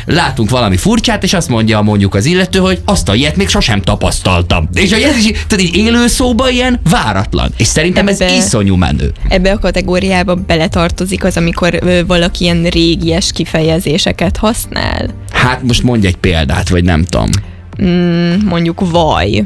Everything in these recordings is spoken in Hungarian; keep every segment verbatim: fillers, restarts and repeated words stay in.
látunk valami furcsát, és azt mondja mondjuk az illető, hogy azt a ilyet még sosem tapasztaltam. És hogy ez is, tehát így élő szóba ilyen váratlan. És szerintem ez Ebbe- iszonyú menő. Ebbe a kategóriába beletartozik az, amikor ö, valaki ilyen régies kifejezéseket használ. Hát most mondj egy példát, vagy nem tudom. Mm, mondjuk vaj.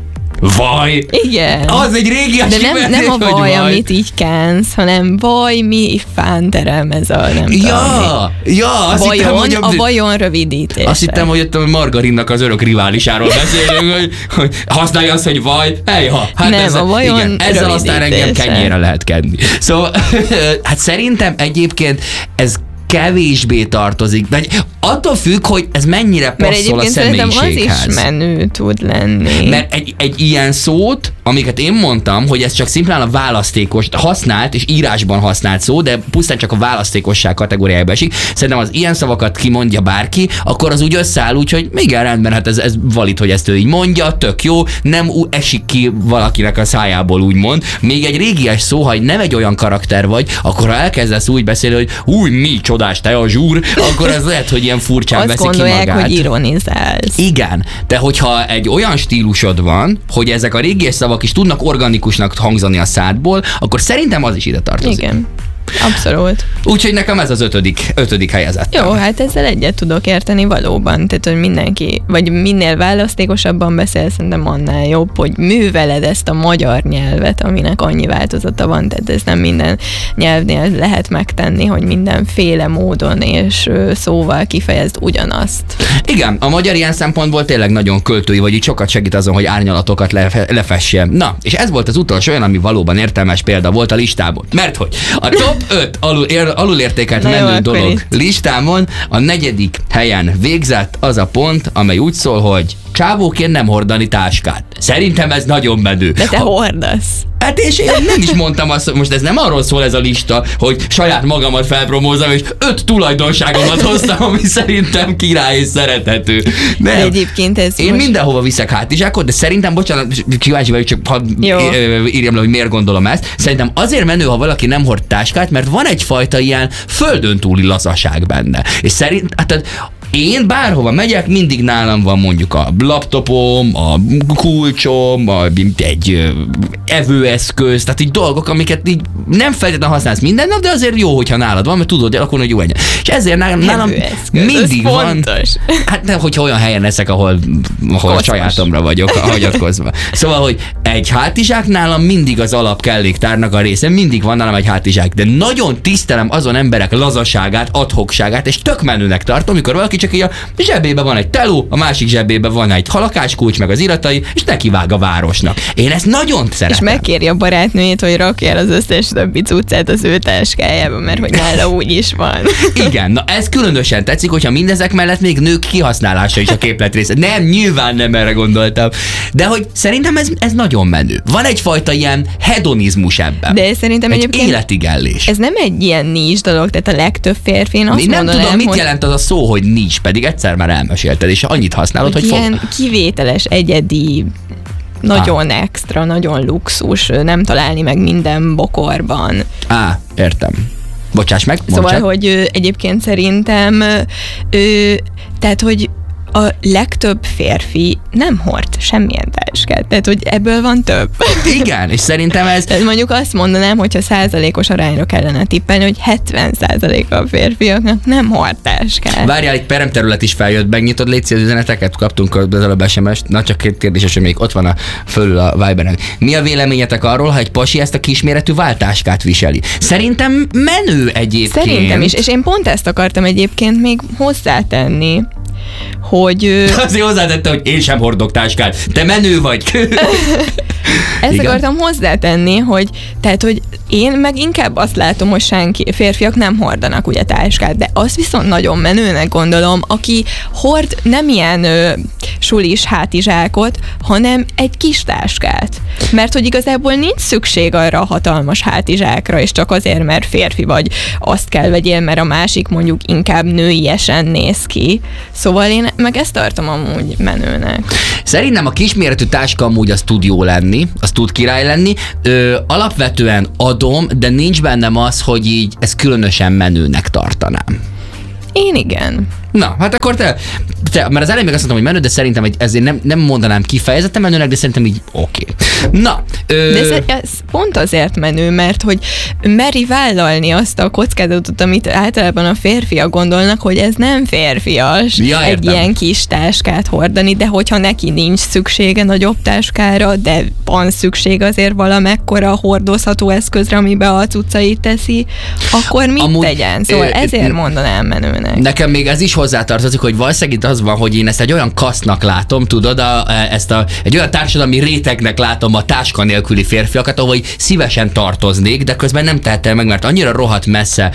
Vaj! Igen. Az egy régi De nem, nem a hogy vaj, amit így kánsz, hanem vaj, mi fánterem, ez a nem tudom. Ja, ja, azt Vajon, hittem, hogy a vajon rövidítése. Azt hittem, hogy ott a Margarinnak az örök riválisáról beszélünk, hogy, hogy használja azt, hogy vaj, ejha. Hát Nem, ezzel, a vajon igen, ezzel aztán engem rövidítése. kenyére lehet kenni. Szóval, hát szerintem egyébként ez kevésbé tartozik, de attól függ, hogy ez mennyire Mert passzol a egyébként szerintem az személyiséghez. is menő tud lenni. Mert egy, egy ilyen szót, amiket én mondtam, hogy ez csak szimplán a választékos használt és írásban használt szó, de pusztán csak a választékosság kategóriájába esik. Szerintem az ilyen szavakat kimondja bárki, akkor az úgy összeáll úgy, hogy igen, rendben, hát ez, ez valid, hogy ezt ő így mondja, tök jó, nem ú, esik ki valakinek a szájából úgymond. Még egy régies szó, ha nem egy olyan karakter vagy, akkor ha elkezdesz úgy beszélni, hogy új, mi csodás te a zsúr, akkor ez lehet, hogy ilyen furcsán azt veszi ki gondolják, magát. hogy ironizálsz. Igen, de hogyha egy olyan stílusod van, hogy ezek a régies szavak is tudnak organikusnak hangzani a szádból, akkor szerintem az is ide tartozik. Igen. Abszolút. Úgyhogy nekem ez az ötödik, ötödik helyezettem. Jó, hát ezzel egyet tudok érteni valóban. Tehát, hogy mindenki, vagy minél választékosabban beszél, szerintem annál jobb, hogy műveled ezt a magyar nyelvet, aminek annyi változata van, tehát ez nem minden nyelvnél lehet megtenni, hogy mindenféle módon és ö, szóval kifejezd ugyanazt. Igen, a magyar ilyen szempontból tényleg nagyon költői, vagy így sokat segít azon, hogy árnyalatokat lefe- lefesse. Na, és ez volt az utolsó olyan, ami valóban értelmes példa volt a listából. Mert hogy a top öt alul, ér, alulértékelt Na jó, menő akkor dolog itt. listámon a negyedik helyen végzett az a pont, amely úgy szól, hogy csávóként nem hordani táskát. Szerintem ez nagyon menő. De te Ha- hordasz. Hát és én nem is mondtam azt, hogy most ez nem arról szól ez a lista, hogy saját magamat felpromózom, és öt tulajdonságomat hoztam, ami szerintem király és szerethető. Nem. De egyébként ez Én most... mindenhova viszek hátizsákot, de szerintem, bocsánat, kíváncsi vagyok, csak hadd Jó. írjam le, hogy miért gondolom ezt. Szerintem azért menő, ha valaki nem hord táskát, mert van egyfajta ilyen földön túli lazaság benne. És szerint, hát én bárhova megyek, mindig nálam van mondjuk a laptopom, a kulcsom, a, egy ö, evőeszköz, tehát így dolgok, amiket így nem feltétlenül használsz minden nap, de azért jó, hogyha nálad van, mert tudod alakulni, hogy jó legyen. És ezért nálam, nálam Evőeszköz, mindig ez van. fontos. Hát nem, hogyha olyan helyen leszek, ahol, ahol Koszos. sajátomra vagyok hagyatkozva. Szóval, hogy egy hátizsák nálam mindig az alap kelléktárnak a része, mindig van nálam egy hátizsák, de nagyon tisztelem azon emberek lazaságát, adhokságát, és tök menőnek tartom, amikor valaki csak így a zsebébe van egy teló, a másik zsebébe van egy halakácskulcs, meg az iratai, és nekivág a városnak. Én ezt nagyon És szeretem. megkéri a barátnőjét, hogy rakja el az összes többi cuccát az ő táskájába, mert hogy nála úgy is van. Igen, na ez különösen tetszik, hogyha mindezek mellett még nők kihasználása is a képlet része. Nem, nyilván nem erre gondoltam. De hogy szerintem ez, ez nagyon menő. Van egyfajta ilyen hedonizmus ebben. De szerintem egy egyébként életigellés. ez nem egy ilyen nincs dolog, tehát a legtöbb férfi, én azt Én nem mondanám, tudom, mit hogy jelent az a szó, hogy nincs, pedig egyszer már elmesélted, és annyit használod, hogy, hogy fog... ilyen kivételes, egyedi, nagyon ah. extra, nagyon luxus, nem találni meg minden bokorban. Á, értem. Bocsáss meg, mondd Szóval, csak. hogy ö, egyébként szerintem, ö, tehát, hogy a legtöbb férfi nem hord semmilyen táskát, tehát, hogy ebből van több. Igen, és szerintem ez... Tehát mondjuk azt mondanám, hogyha százalékos arányra kellene tippelni, hogy hetven százaléka a férfiaknak nem hord táskát. Várjál, egy peremterület is feljött, megnyitod, légy szíves, üzeneteket, kaptunk az előbb es em es-t, na csak két kérdéses, hogy még ott van a fölül a Viberen. Mi a véleményetek arról, ha egy pasi ezt a kisméretű váltáskát viseli? Szerintem menő egyébként. Szerintem is, és én pont ezt akartam egyébként még hozzátenni, hogy... ö, Azért hozzátette, hogy én sem hordok táskát. Te menő vagy. Ezt Igen. akartam hozzátenni, hogy tehát, hogy én meg inkább azt látom, hogy senki, férfiak nem hordanak ugye táskát, de azt viszont nagyon menőnek gondolom, aki hord nem ilyen ö, sulis hátizsákot, hanem egy kis táskát. Mert hogy igazából nincs szükség arra a hatalmas hátizsákra, és csak azért, mert férfi vagy, azt kell vegyél, mert a másik mondjuk inkább nőiesen néz ki. Szóval én meg ezt tartom amúgy menőnek. Szerintem a kisméretű táska amúgy az tud jó lenni, az tud király lenni. Ö, alapvetően adom, de nincs bennem az, hogy így ezt különösen menőnek tartanám. Én igen. Na, hát akkor te, te mert az elején még azt mondtam, hogy menő, de szerintem egy, ezért nem, nem mondanám kifejezetten menőnek, de szerintem így oké. Okay. Na. Ö... De ez, ez pont azért menő, mert hogy meri vállalni azt a kockázatot, amit általában a férfiak gondolnak, hogy ez nem férfias ja, egy ilyen kis táskát hordani, de hogyha neki nincs szüksége nagyobb táskára, de van szükség azért valamekkora hordozható eszközre, amiben a cuccait teszi, akkor mit Amúgy, tegyen? Szóval ö, ezért mondanám menőnek. Nekem még ez is hozzátartozik, hogy valószínűleg az van, hogy én ezt egy olyan kasznak látom, tudod, a, ezt a, egy olyan társadalmi rétegnek látom a táska nélküli férfiakat, ahol szívesen tartoznék, de közben nem tehetem meg, mert annyira rohadt messze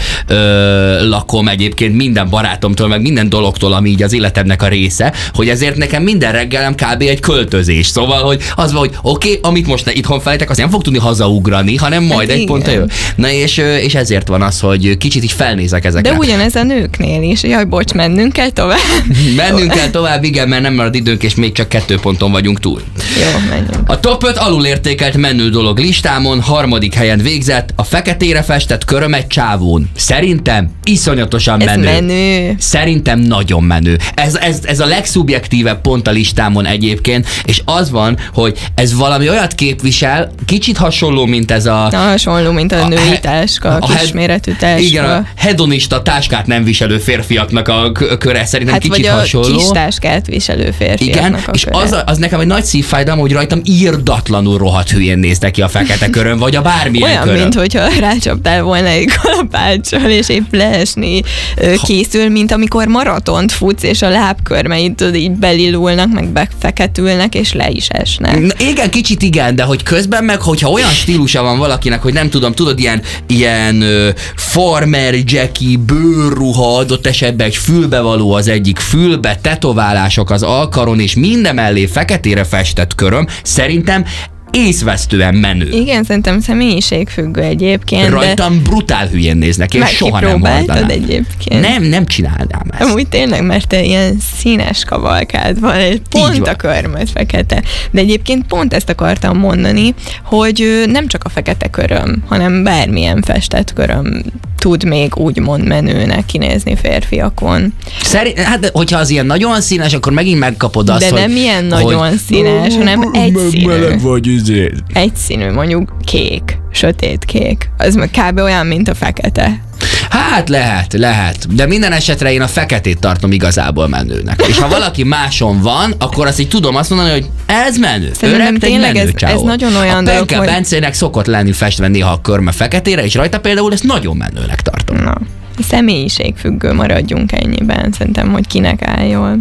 ö, lakom egyébként minden barátomtól, meg minden dologtól, ami így az életemnek a része, hogy ezért nekem minden reggelem kb. Egy költözés. Szóval, hogy az van, hogy oké, okay, amit most ne itthon fejtek, azt nem fog tudni hazaugrani, hanem majd hát egy pontra jön. Na és, és ezért van az, hogy kicsit így felnézek ezekre. De ugyanez a nőknél is. Jaj, bocs, mennünk kell tovább. Mennünk kell tovább, igen, mert nem marad időnk, és még csak kettő ponton vagyunk túl. Jó, menjünk. A top öt alulértékelt menő dolog listámon harmadik helyen végzett a feketére festett köröm egy csávón. Szerintem iszonyatosan ez menő. menő. Szerintem nagyon menő. Ez, ez, ez a legszubjektívebb pont a listámon egyébként, és az van, hogy ez valami olyat képvisel, kicsit hasonló, mint ez a... Na, hasonló, mint a, a női he, táska, a kisméretű táska. Igen, a hedonista táskát nem viselő férfiaknak a köre, szerintem hát kicsit hasonló. Hát vagy a kis táskát viselő férfiaknak igen, a és köre. az, az nekem egy nagy szívfájdalom, hogy rajtam írdatlanul rohadt hülyén néztek ki a fekete körön, vagy a bármilyen olyan, körön. Olyan, mintha rácsaptál volna egy kalapáccsal, és épp leesni készül, mint amikor maratont futsz, és a lábkörmeid tudod, így belilulnak, meg befeketülnek, és le is esnek. Na, igen, kicsit igen, de hogy közben meg, hogyha olyan stílusa van valakinek, hogy nem tudom, tudod, ilyen, ilyen uh, farmer Jackie, bőrruha, adott esetben egy fülbevaló az egyik fülbe, tetoválások az alkaron, és minden mellé feketére festett köröm, szerintem észvesztően menő. Igen, szerintem személyiségfüggő egyébként. Rajtam de... brutál hülyén néznek, én soha nem hordanám. Egyébként? Nem, nem csinálnám ezt. Amúgy tényleg, mert te ilyen színes kavalkád van, és pont a körmöd fekete. De egyébként pont ezt akartam mondani, hogy nem csak a fekete köröm, hanem bármilyen festett köröm tud még úgymond menőnek kinézni férfiakon. Szerint, hát hogyha az ilyen nagyon színes, akkor megint megkapod azt, de hogy... De nem ilyen nagyon hogy, színes, hanem egyszínű. Meleg vagy izé. Egyszínű, mondjuk kék, sötét kék. Az meg kb. Olyan, mint a fekete. Hát lehet, lehet. De minden esetre én a feketét tartom igazából menőnek. És ha valaki máson van, akkor azt így tudom azt mondani, hogy ez menő. Szerintem tényleg ez, ez nagyon olyan dolog, hogy... A Penke Bencének szokott lenni festve néha a körme feketére, és rajta például ezt nagyon menőnek tartom. Na, személyiségfüggő, maradjunk ennyiben. Szerintem, hogy kinek áll jól.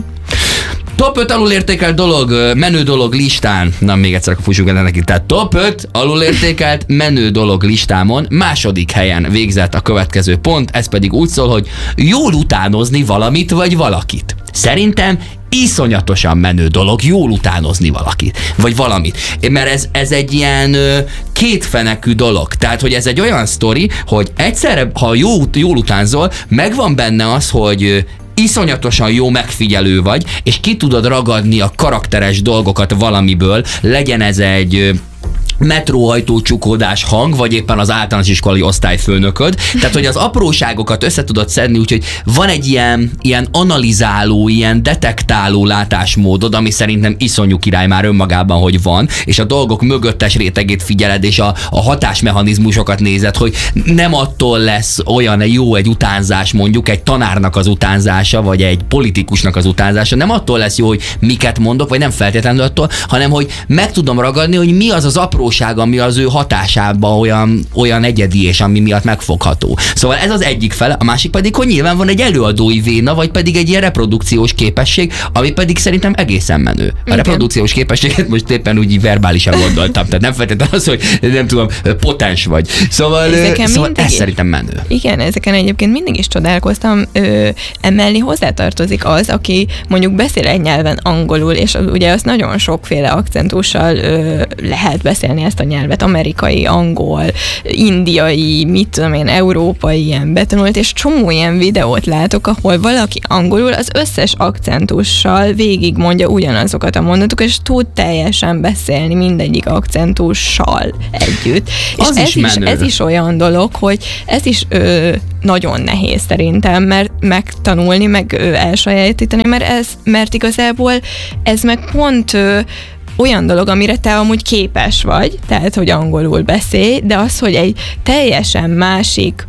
Top öt alulértékelt dolog, menő dolog listán. Na, még egyszer, akkor fussunk el neki. Tehát top öt alulértékelt menő dolog listámon második helyen végzett a következő pont, ez pedig úgy szól, hogy jól utánozni valamit vagy valakit. Szerintem iszonyatosan menő dolog jól utánozni valakit, vagy valamit. Mert ez, ez egy ilyen kétfenekű dolog. Tehát, hogy ez egy olyan sztori, hogy egyszerre, ha jó, jól utánzol, megvan benne az, hogy iszonyatosan jó megfigyelő vagy, és ki tudod ragadni a karakteres dolgokat valamiből, legyen ez egy metróajtó csukódás hang, vagy éppen az általános iskolai osztályfőnököd. Tehát, hogy az apróságokat össze tudod szedni, úgyhogy van egy ilyen, ilyen analizáló, ilyen detektáló látásmódod, ami szerintem iszonyú király már önmagában, hogy van, és a dolgok mögöttes rétegét figyeled, és a, a hatásmechanizmusokat nézed, hogy nem attól lesz olyan jó egy utánzás, mondjuk egy tanárnak az utánzása, vagy egy politikusnak az utánzása, nem attól lesz jó, hogy miket mondok, vagy nem feltétlenül attól, hanem hogy meg tudom ragadni, hogy mi az az apró ami az ő hatásában olyan, olyan egyedi, és ami miatt megfogható. Szóval ez az egyik fele, a másik pedig, hogy nyilván van egy előadói véna, vagy pedig egy ilyen reprodukciós képesség, ami pedig szerintem egészen menő. A igen. reprodukciós képességet most éppen úgy verbálisan gondoltam, tehát nem feltétlenül az, hogy nem tudom, potens vagy. Szóval, szóval ez is, szerintem menő. Igen, ezeken egyébként mindig is csodálkoztam. Ö, emellé hozzátartozik az, aki mondjuk beszél egy nyelven angolul, és az, ugye azt nagyon sokféle akcentussal ö, lehet beszélni ezt a nyelvet, amerikai, angol, indiai, mit tudom én, európai ilyen betanult, és csomó ilyen videót látok, ahol valaki angolul az összes akcentussal végig mondja ugyanazokat a mondatokat, és tud teljesen beszélni mindegyik akcentussal együtt. Az és is ez, is, ez is olyan dolog, hogy ez is ö, nagyon nehéz szerintem, mert megtanulni, meg ö, elsajátítani, mert ez, mert igazából ez meg pont ö, olyan dolog, amire te amúgy képes vagy, tehát, hogy angolul beszélj, de az, hogy egy teljesen másik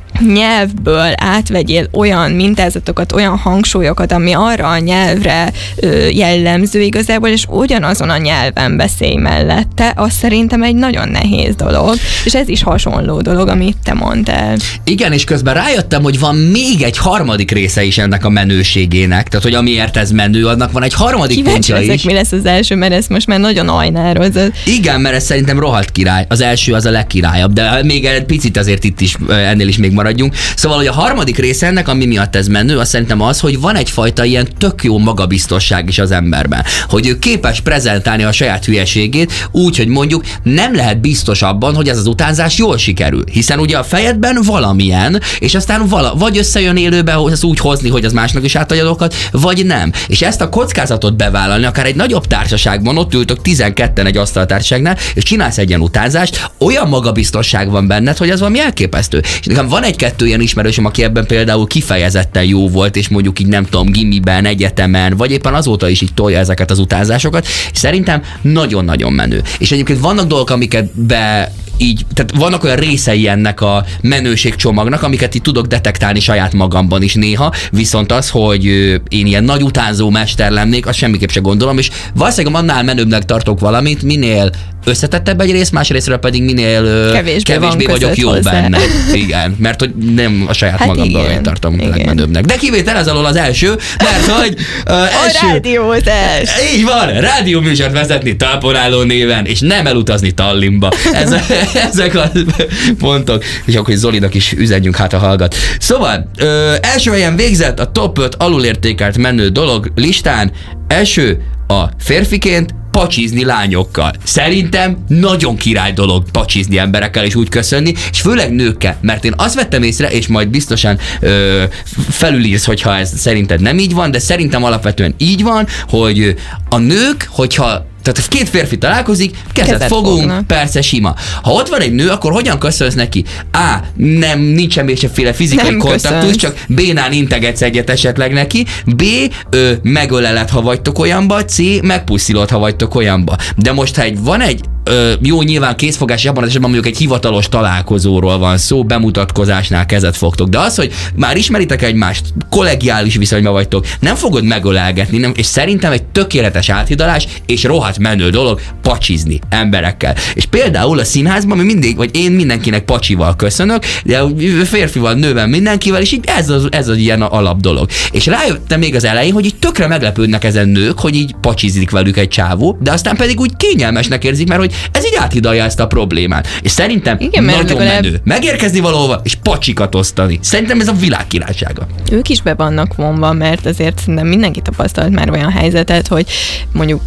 nyelvből átvegyél olyan mintázatokat, olyan hangsúlyokat, ami arra a nyelvre ö, jellemző igazából, és ugyanazon a nyelven beszélj mellette, az szerintem egy nagyon nehéz dolog, és ez is hasonló dolog, amit te mondtál. Igen, és közben rájöttem, hogy van még egy harmadik része is ennek a menőségének, tehát, hogy amiért ez menő, annak van egy harmadik Kíváncsi pontja leszek, is. mi lesz az első, mert ezt most már nagyon ajnározod. Igen, mert ez szerintem rohadt király. Az első az a legkirályabb, de még egy picit azért itt is, ennél is még maradjunk. Szóval, hogy a harmadik része ennek, ami miatt ez menő, az szerintem az, hogy van egyfajta ilyen tök jó magabiztosság is az emberben. Hogy ő képes prezentálni a saját hülyeségét úgy, hogy mondjuk nem lehet biztos abban, hogy ez az utánzás jól sikerül. Hiszen ugye a fejedben valamilyen, és aztán vala, vagy összejön élőbe, hogy ezt úgy hozni, hogy az másnak is átadja dolgokat, vagy nem. És ezt a kockázatot bevállalni, akár egy nagyobb társaságban, ott ültök tizenketten egy asztaltársaságnál, és csinálsz egy ilyen utánzást, olyan magabiztosság van benned, hogy az valami elképesztő. És nekem van egy-kettő ilyen ismerősöm, aki ebben például kifejezetten jó volt, és mondjuk így nem tudom, gimiben, egyetemen, vagy éppen azóta is így tolja ezeket az utánzásokat, és szerintem nagyon-nagyon menő. És egyébként vannak dolgok, amiket be így, tehát vannak olyan részei ennek a menőségcsomagnak, amiket itt tudok detektálni saját magamban is néha, viszont az, hogy én ilyen nagy utánzó mester lennék, azt semmiképp se gondolom, és valószínűleg annál menőbbnek tartok valamit, minél összetettebb egy rész, másrésztről pedig minél kevésbé, kevésbé vagyok jó hozzá. Benne. Igen, mert hogy nem a saját hát magam dolgait tartom igen. legmenőbbnek. De kivétel ez alól az első, mert hogy uh, első... A rádiózás! Így van, rádióműsort vezetni talponáló néven, és nem elutazni Tallinnba. Ez, ezek a pontok. És akkor Zolinak is üzenjünk, hát a hallgat. Szóval, ö, első helyen végzett a top öt alulértékelt menő dolog listán. Első a férfiként pacsizni lányokkal. Szerintem nagyon király dolog pacsizni emberekkel és úgy köszönni, és főleg nőkkel, mert én azt vettem észre, és majd biztosan ö, felülírsz, hogyha ez szerinted nem így van, de szerintem alapvetően így van, hogy a nők, hogyha tehát két férfi találkozik, kezet, kezet fogunk, fognak. Persze sima. Ha ott van egy nő, akkor hogyan köszönsz neki? A. Nem, nincs semmiféle fizikai nem kontaktus, köszönsz. Csak bénán integetsz egyet esetleg neki. B. Ö, megöleled, ha vagytok olyanba. C. Megpuszilod, ha vagytok olyanba. De most, ha egy, van egy Ö, jó, nyilván készfogás, abban az esetben mondjuk egy hivatalos találkozóról van szó, bemutatkozásnál kezet fogtok. De az, hogy már ismeritek egymást, kollegiális viszonyban vagytok, nem fogod megölelgetni, nem, és szerintem egy tökéletes áthidalás, és rohadt menő dolog pacsizni emberekkel. És például a színházban mi mindig, vagy én mindenkinek pacsival köszönök, de férfival, nővel, mindenkivel, és így ez az, ez az ilyen alap dolog. És rájöttem még az elején, hogy így tökre meglepődnek ezen nők, hogy így pacsizik velük egy csávó, de aztán pedig úgy kényelmesnek érzik, mert hogy ez így áthidalja ezt a problémát. És szerintem igen, nagyon legalább... menő. Megérkezni valahova, és pacsikat osztani. Szerintem ez a világ királysága. Ők is be vannak vonva, mert azért szerintem mindenki tapasztalt már olyan helyzetet, hogy mondjuk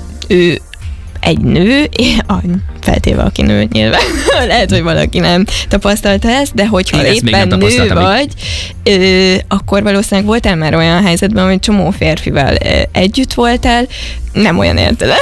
ő egy nő, feltéve aki nő nyilván, lehet, hogy valaki nem tapasztalta ezt, de hogyha én éppen nő vagy, ö, akkor valószínűleg voltál már olyan helyzetben, hogy csomó férfivel ö, együtt voltál, nem olyan értelem.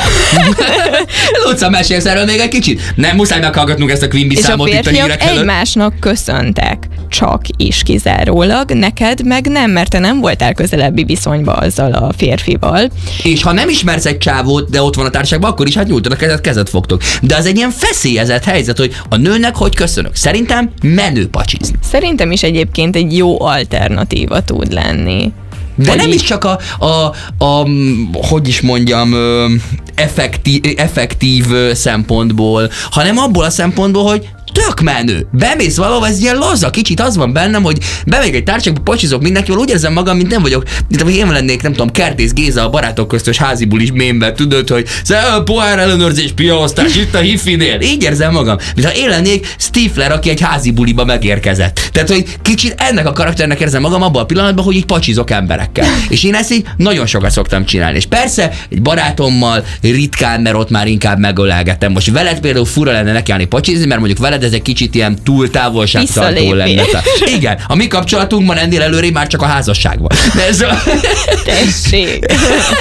Luca, mesélsz erről még egy kicsit? Nem muszáj meghallgatnunk ezt a Quimby számot itt a hírek előtt. És a férfiak egymásnak köszöntek, csak is kizárólag, neked meg nem, mert te nem voltál közelebbi viszonyban azzal a férfival. És ha nem ismersz egy csávót, de ott van a társaságban, akkor is hát nyújtod a kezet, kezet fogtok. De az egy ilyen feszélyezett helyzet, hogy a nőnek hogy köszönök. Szerintem menő pacsizni. Szerintem is egyébként egy jó alternatíva tud lenni. De hogy nem is csak a, a, a, hogy is mondjam, effektív, effektív szempontból, hanem abból a szempontból, hogy tök menő. Bemész valahol, ez ilyen laza, kicsit az van bennem, hogy bemegyek egy társaságba, pacsizok mindenkivel, úgy érzem magam, mint nem vagyok, mint hogy én lennék, nem tudom, Kertész Géza a barátok köztös házi bulis mémben, tudod, hogy pohár ellenőrzés, piaosztás itt a hiffinél. Így érzem magam, mintha én lennék Stifler, aki egy házi buliba megérkezett. Tehát, hogy kicsit ennek a karakternek érzem magam abban a pillanatban, hogy így pacsizok emberekkel. És én ezt így nagyon sokat szoktam csinálni. És persze, egy barátommal ritkán, mert ott már inkább megölelgettem. Most veled például fura lenne nekiállni pacsizni, mert mondjuk veled ez egy kicsit ilyen túl távolságtartó lenne. Igen, a mi kapcsolatunkban ennél előrébb már csak a házasság van. De ez a... Tessék!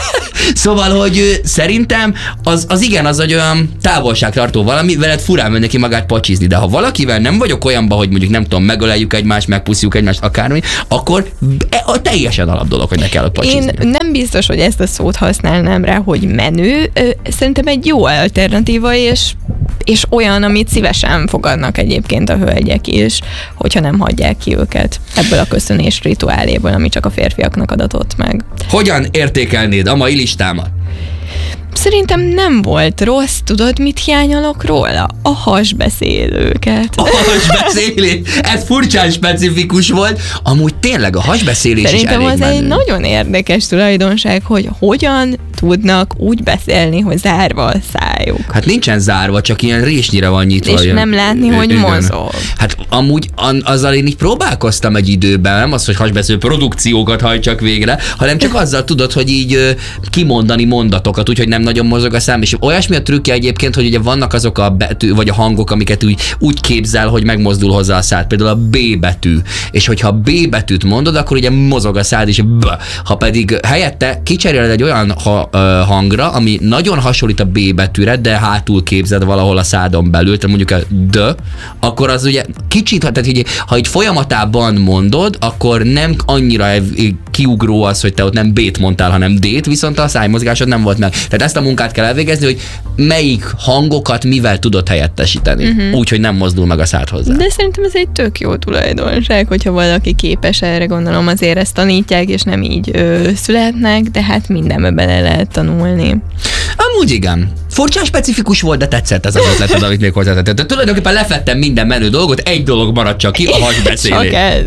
Szóval, hogy ö, szerintem az, az igen, az egy olyan távolságtartó valami, veled furán mennek ki magát pacsizni, de ha valakivel nem vagyok olyanban, hogy mondjuk nem tudom, megöleljük egymást, megpuszjuk egymást, akármi, akkor a teljesen alap dolog, hogy ne kell pacsizni. Én nem biztos, hogy ezt a szót használnám rá, hogy menő. Szerintem egy jó alternatíva, és, és olyan, amit szívesen fogadnak egyébként a hölgyek is, hogyha nem hagyják ki őket ebből a köszönés rituáléból, ami csak a férfiaknak adatott meg. Hogyan értékelnéd a mai listámat? Szerintem nem volt rossz, tudod, mit hiányolok róla? A hasbeszélőket. A hasbeszélés? Ez furcsán specifikus volt. Amúgy tényleg a hasbeszélés Szerintem is elég az menő. egy nagyon érdekes tulajdonság, hogy hogyan tudnak úgy beszélni, hogy zárva a szájuk. Hát nincsen zárva, csak ilyen résnyire van nyitva. És olyan. nem látni, hogy Igen. mozog. Hát amúgy an, azzal én így próbálkoztam egy időben, nem az, hogy hasbeszélő produkciókat hajtsak végre, hanem csak azzal tudod, hogy így ö, kimondani mondatokat, úgyhogy nem nagyon mozog a szám, és olyasmi a trükkje egyébként, hogy ugye vannak azok a betű, vagy a hangok, amiket úgy, úgy képzel, hogy megmozdul hozzá a szád, például a B betű, és hogyha a B betűt mondod, akkor ugye mozog a szád, és B. Ha pedig helyette kicseréled egy olyan ha, ö, hangra, ami nagyon hasonlít a B betűre, de hátul képzeld valahol a szádon belül, tehát mondjuk a D, akkor az ugye kicsit, tehát így, ha így folyamatában mondod, akkor nem annyira kiugró az, hogy te ott nem B-t mondtál, hanem D-t, viszont a szájmozgásod nem volt meg. Tehát ezt a munkát kell elvégezni, hogy melyik hangokat mivel tudod helyettesíteni, uh-huh. úgy, hogy nem mozdul meg a szád hozzá. De szerintem ez egy tök jó tulajdonság, hogyha valaki képes erre, gondolom azért ezt tanítják, és nem így ö, születnek, de hát mindenbe bele lehet tanulni. Amúgy igen. Furcsán specifikus volt, de tetszett ez az ötleted, amit még hozzátettem. Tehát tulajdonképpen lefettem minden menő dolgot, egy dolog maradt csak ki, a hasbeszélés. Csak ez.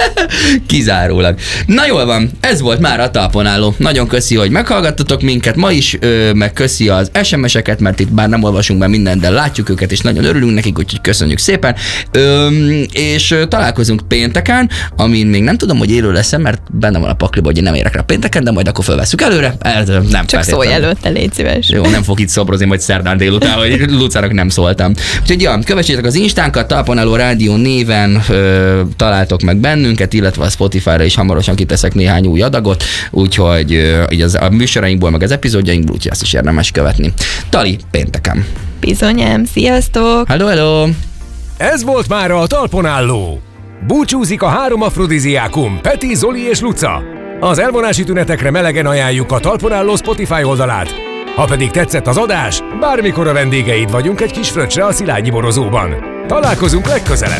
Kizárólag. Na jól van, ez volt már a talpon álló. Nagyon köszi, hogy meghallgattatok minket ma is, ö, meg köszi az es em es-eket, mert itt bár nem olvasunk be mindent, de látjuk őket, és nagyon örülünk nekik, úgyhogy köszönjük szépen. Ö, és ö, találkozunk pénteken, amin még nem tudom, hogy élő lesz, mert benne van a pakliba, hogy nem érek rá pénteken, de majd akkor felvesszük előre. Ez nem Csak szólj előtte, légy szíves. Jó, nem fog itt szobrozni majd szerdán délután, hogy Lucának nem szóltam. Úgyhogy ja, kövessétek az Instánkat, Talpon Álló Rádió néven ö, találtok meg bennünket, illetve a Spotify-ra is hamarosan kiteszek néhány új adagot, úgyhogy ö, így az, a műsorainkból, meg az epizódjainkból, úgyhogy ezt is érdemes követni. Tali, pénteken. Bizonyám, sziasztok! Hello, hello! Ez volt már a Talpon Álló. Búcsúzik a három afrodiziákum, Peti, Zoli és Luca. Az elvonási tünetekre melegen ajánljuk a Talpon Álló Spotify oldalát. Ha pedig tetszett az adás, bármikor a vendégeid vagyunk egy kis fröccsre a Szilágyi borozóban. Találkozunk legközelebb!